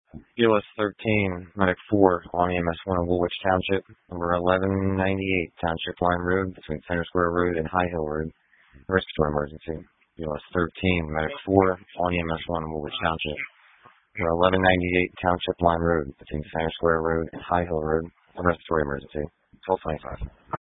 EOS 13, Medic 4 on EMS 1 in Woolwich Township, number 1198 Township Line Road between Center Square Road and High Hill Road. Respiratory emergency. EOS 13, Medic 4 on EMS 1 in Woolwich Township, number 1198 Township Line Road between Center Square Road and High Hill Road. Respiratory emergency. 1225.